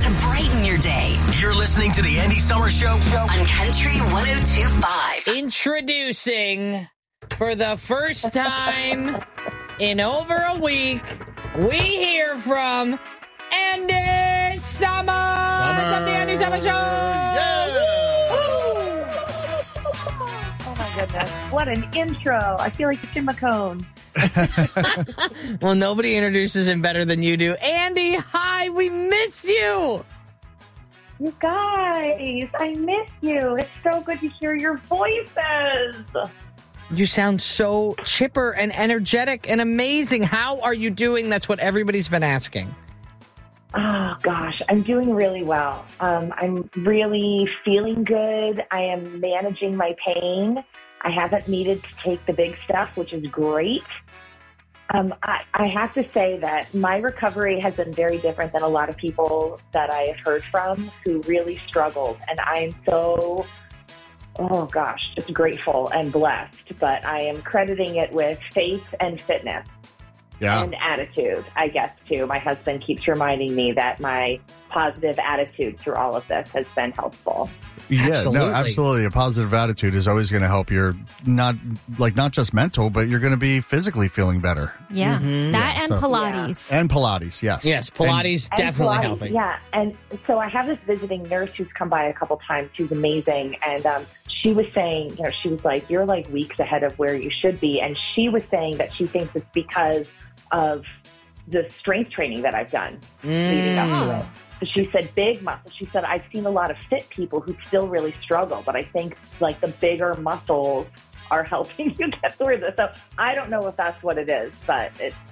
to brighten your day. You're listening to the Andy Summers Show on Country 102.5. Introducing, for the first time in over a week, we hear from Andy Summers of the Andy Summers Show. Yeah. Oh my goodness. What an intro. I feel like Tim McCone. Well, nobody introduces him better than you do. Andy, hi, we miss you. You guys, I miss you. It's so good to hear your voices. You sound so chipper and energetic and amazing. How are you doing? That's what everybody's been asking. Oh, gosh, I'm doing really well. I'm really feeling good. I am managing my pain. I haven't needed to take the big stuff, which is great. I have to say that my recovery has been very different than a lot of people that I have heard from who really struggled. And I'm so, just grateful and blessed. But I am crediting it with faith and fitness. Yeah. And attitude, I guess, too. My husband keeps reminding me that my positive attitude through all of this has been helpful. Yeah, Absolutely. no, absolutely. A positive attitude is always going to help your not just mental, but you're going to be physically feeling better. Yeah. That and so- Pilates. And Pilates, yes. Yes, Pilates And definitely Pilates, helping. Yeah, and so I have this visiting nurse who's come by a couple times who's amazing, and she was saying, she was like, you're like weeks ahead of where you should be, and she was saying that she thinks it's because of the strength training that I've done leading up to it. So she said big muscles. She said, I've seen a lot of fit people who still really struggle, but I think like the bigger muscles are helping you get through this. So I don't know if that's what it is, but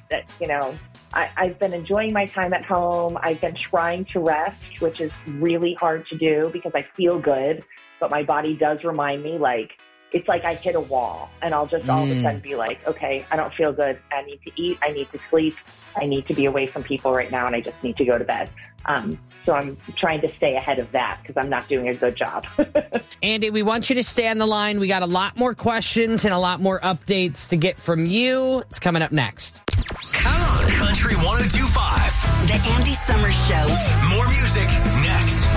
I've been enjoying my time at home. I've been trying to rest, which is really hard to do because I feel good, but my body does remind me it's like I hit a wall and I'll just all of a sudden be like, okay, I don't feel good. I need to eat. I need to sleep. I need to be away from people right now. And I just need to go to bed. So I'm trying to stay ahead of that because I'm not doing a good job. Andy, we want you to stay on the line. We got a lot more questions and a lot more updates to get from you. It's coming up next. Come on, Country 102.5. The Andy Summers Show. More music next.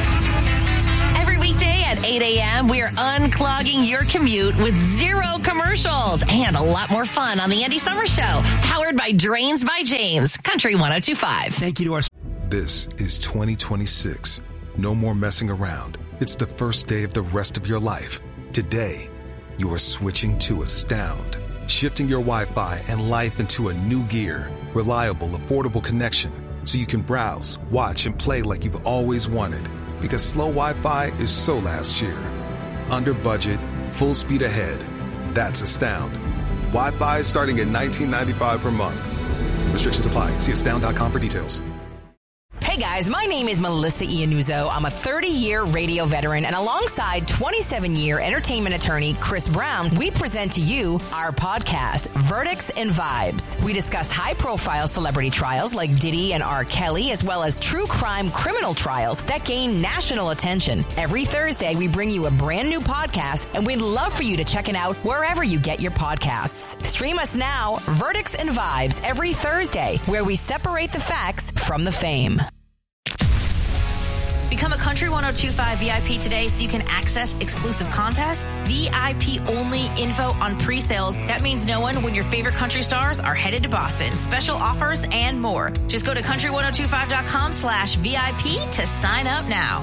Every weekday at 8 a.m., we are unclogging your commute with zero commercials and a lot more fun on the Andy Summers Show. Powered by Drains by James. Country 102.5. Thank you to our... This is 2026. No more messing around. It's the first day of the rest of your life. Today, you are switching to Astound. Shifting your Wi-Fi and life into a new gear. Reliable, affordable connection. So you can browse, watch, and play like you've always wanted. Because slow Wi-Fi is so last year. Under budget, full speed ahead. That's Astound. Wi-Fi starting at $19.95 per month. Restrictions apply. See astound.com for details. Hey guys, my name is Melissa Iannuzzo. I'm a 30-year radio veteran, and alongside 27-year entertainment attorney Chris Brown, we present to you our podcast, Verdicts and Vibes. We discuss high-profile celebrity trials like Diddy and R. Kelly, as well as true crime criminal trials that gain national attention. Every Thursday, we bring you a brand new podcast, and we'd love for you to check it out wherever you get your podcasts. Stream us now, Verdicts and Vibes, every Thursday, where we separate the facts from the fame. Become a Country 102.5 VIP today so you can access exclusive contests, VIP-only info on pre-sales. That means knowing when your favorite country stars are headed to Boston, special offers, and more. Just go to country1025.com/VIP to sign up now.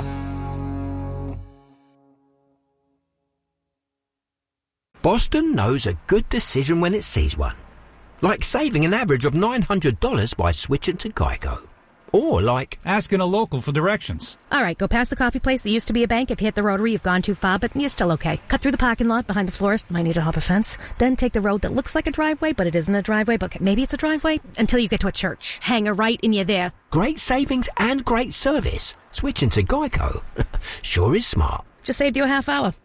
Boston knows a good decision when it sees one. Like saving an average of $900 by switching to Geico. Or like asking a local for directions. All right, go past the coffee place that used to be a bank. If you hit the rotary, you've gone too far, but you're still okay. Cut through the parking lot behind the florist. Might need to hop a fence. Then take the road that looks like a driveway, but it isn't a driveway. But maybe it's a driveway until you get to a church. Hang a right and you're there. great savings and great service. Switching to Geico sure is smart. Just saved you a half hour.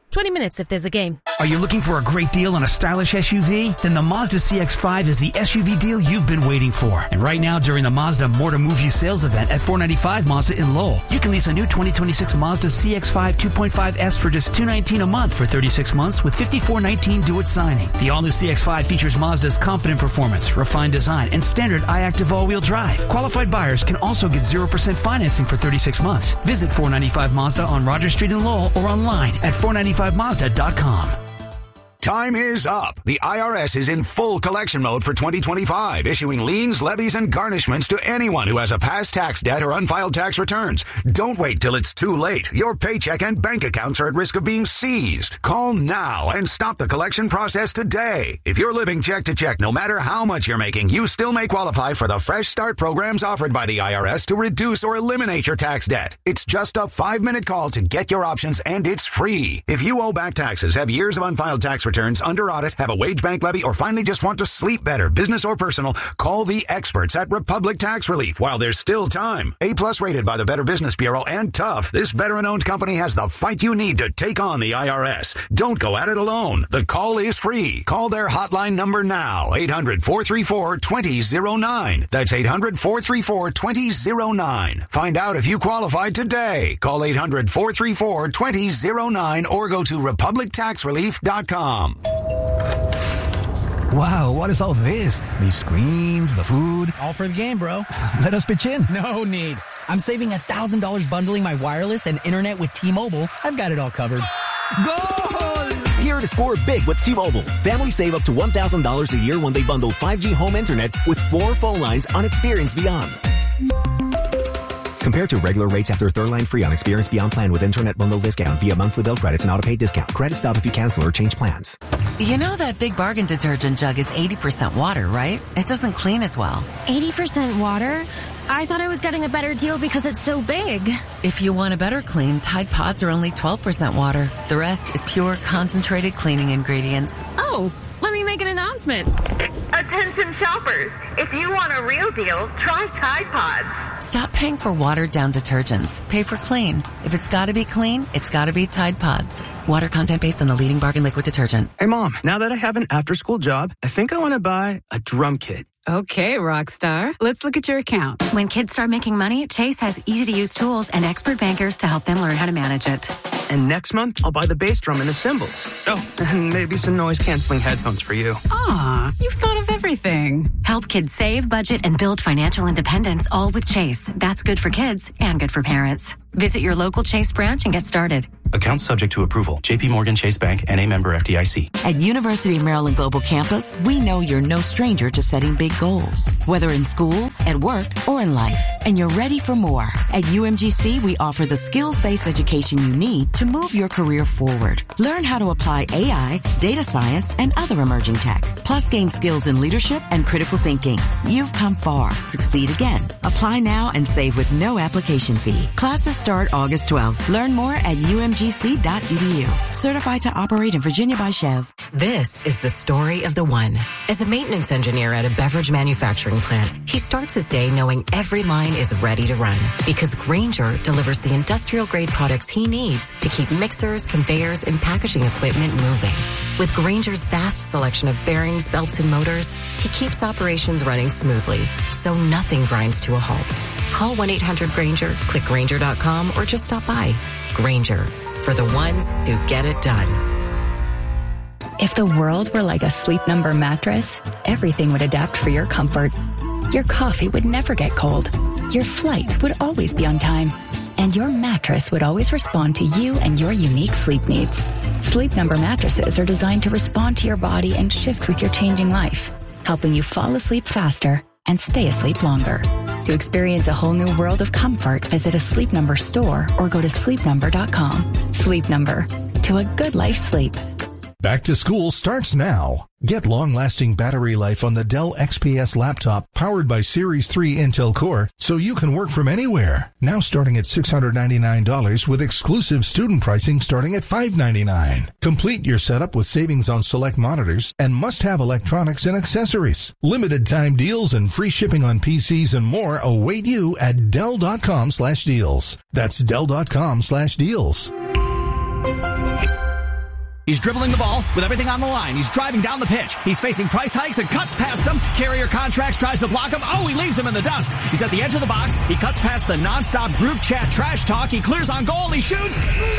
20 minutes if there's a game. Are you looking for a great deal on a stylish SUV? Then the Mazda CX-5 is the SUV deal you've been waiting for. And right now, during the Mazda More to Move You sales event at 495 Mazda in Lowell, you can lease a new 2026 Mazda CX-5 2.5S for just $219 a month for 36 months with $54.19 due at signing. The all-new CX-5 features Mazda's confident performance, refined design, and standard iActive all-wheel drive. Qualified buyers can also get 0% financing for 36 months. Visit 495 Mazda on Rogers Street in Lowell or online at 495Mazda.com. Time is up. The IRS is in full collection mode for 2025, issuing liens, levies, and garnishments to anyone who has a past tax debt or unfiled tax returns. Don't wait till it's too late. Your paycheck and bank accounts are at risk of being seized. Call now and stop the collection process today. If you're living check to check, no matter how much you're making, you still may qualify for the Fresh Start programs offered by the IRS to reduce or eliminate your tax debt. It's just a 5-minute call to get your options, and it's free. If you owe back taxes, have years of unfiled tax returns, under audit, have a wage bank levy, or finally just want to sleep better, business or personal, call the experts at Republic Tax Relief while there's still time. A+ rated by the Better Business Bureau and tough, this veteran-owned company has the fight you need to take on the IRS. Don't go at it alone. The call is free. Call their hotline number now, 800-434-2009. That's 800-434-2009. Find out if you qualify today. Call 800-434-2009 or go to republictaxrelief.com. Wow, what is all this? These screens, the food. All for the game, bro. Let us pitch in. No need. I'm saving $1,000 bundling my wireless and internet with T-Mobile. I've got it all covered. Goal! Here to score big with T-Mobile. Families save up to $1,000 a year when they bundle 5G home internet with 4 phone lines on Experience Beyond. Compared to regular rates after third line free on Experience Beyond plan with internet bundle discount via monthly bill credits and auto-pay discount. Credit stop if you cancel or change plans. You know that Big Bargain detergent jug is 80% water, right? It doesn't clean as well. 80% water? I thought I was getting a better deal because it's so big. If you want a better clean, Tide Pods are only 12% water. The rest is pure concentrated cleaning ingredients. Oh, let me make an announcement. Attention shoppers, if you want a real deal, try Tide Pods. Stop paying for watered-down detergents. Pay for clean. If it's got to be clean, it's got to be Tide Pods. Water content based on the leading bargain liquid detergent. Hey, Mom, now that I have an after-school job, I think I want to buy a drum kit. Okay, Rockstar. Let's look at your account. When kids start making money, Chase has easy-to-use tools and expert bankers to help them learn how to manage it. And next month, I'll buy the bass drum and the cymbals. Oh, and maybe some noise-canceling headphones for you. Aw, you've thought of everything. Help kids save, budget, and build financial independence, all with Chase. That's good for kids and good for parents. Visit your local Chase branch and get started. Account subject to approval. JP Morgan Chase Bank, N.A. member FDIC. At University of Maryland Global Campus, we know you're no stranger to setting big goals, whether in school, at work, or in life. And you're ready for more. At UMGC, we offer the skills-based education you need to move your career forward. Learn how to apply AI, data science, and other emerging tech. Plus, gain skills in leadership and critical thinking. You've come far. Succeed again. Apply now and save with no application fee. Classes start August 12th. Learn more at umgc.edu. Certified to operate in Virginia by Chev. This is the story of the one. As a maintenance engineer at a beverage manufacturing plant, he starts his day knowing every line is ready to run because Grainger delivers the industrial-grade products he needs to keep mixers, conveyors, and packaging equipment moving. With Grainger's vast selection of bearings, belts, and motors, he keeps operations running smoothly, so nothing grinds to a halt. Call 1-800-GRAINGER, click Grainger.com, or just stop by. Grainger, for the ones who get it done. If the world were like a Sleep Number mattress, everything would adapt for your comfort. Your coffee would never get cold. Your flight would always be on time. And your mattress would always respond to you and your unique sleep needs. Sleep Number mattresses are designed to respond to your body and shift with your changing life, helping you fall asleep faster and stay asleep longer. To experience a whole new world of comfort, visit a Sleep Number store or go to sleepnumber.com. Sleep Number. To a good life sleep. Back to school starts now. Get long-lasting battery life on the Dell XPS laptop powered by Series 3 Intel Core so you can work from anywhere. Now starting at $699 with exclusive student pricing starting at $599. Complete your setup with savings on select monitors and must-have electronics and accessories. Limited time deals and free shipping on PCs and more await you at Dell.com/deals. That's Dell.com/deals. He's dribbling the ball with everything on the line. He's driving down the pitch. He's facing price hikes and cuts past him. Carrier Contracts tries to block him. Oh, he leaves him in the dust. He's at the edge of the box. He cuts past the nonstop group chat trash talk. He clears on goal. He shoots.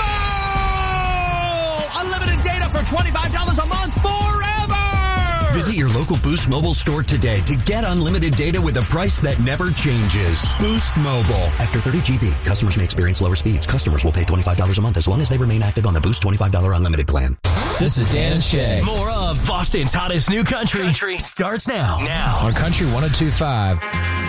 Goal! Unlimited data for $25 a month forever! Visit your local Boost Mobile store today to get unlimited data with a price that never changes. Boost Mobile. After 30 GB, customers may experience lower speeds. Customers will pay $25 a month as long as they remain active on the Boost $25 unlimited plan. This is Dan and Shay. More of Boston's hottest new country starts now. On Country 102.5.